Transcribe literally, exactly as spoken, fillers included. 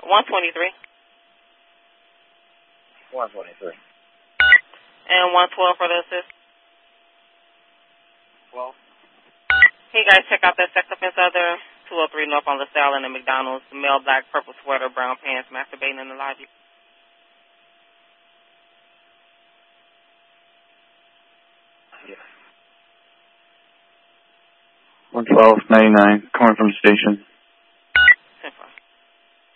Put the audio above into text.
one twenty-three. one twenty-three. And one twelve for the assist. twelve. Hey guys, check out that sex offense other two oh three North on LaSalle in the McDonald's. Male, black, purple sweater, brown pants, masturbating in the lobby. Yeah. one twelve ninety-nine, coming from the station.